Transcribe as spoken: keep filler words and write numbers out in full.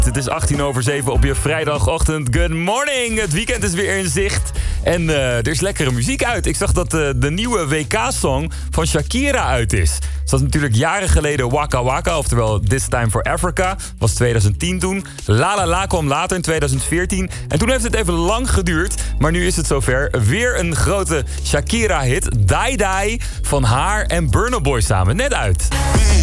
Het is achttien over zeven op je vrijdagochtend. Good morning! Het weekend is weer in zicht. En uh, er is lekkere muziek uit. Ik zag dat uh, de nieuwe W K-song van Shakira uit is. Ze had natuurlijk jaren geleden Waka Waka, oftewel This Time for Africa. Was twintig tien toen. La La La kwam later in twintig veertien. En toen heeft het even lang geduurd. Maar nu is het zover. Weer een grote Shakira-hit. Die Die van haar en Burna Boy samen. Net uit.